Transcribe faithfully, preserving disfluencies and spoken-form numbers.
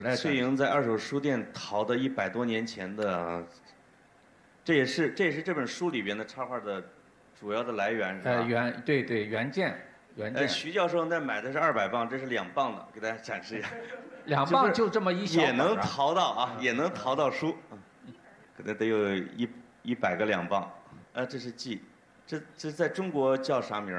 翠莹在二手书店淘的一百多年前的，这也是这也是这本书里边的插画的主要的来源，是吧？ 呃，原对对原件原件。 呃，徐教授那买的是二百磅，这是两磅的，给大家展示一下。 两磅就这么一小本、啊、 也能淘到啊，也能淘到书，可能得有一一百个两磅。呃，这是 G， 这这在中国叫啥名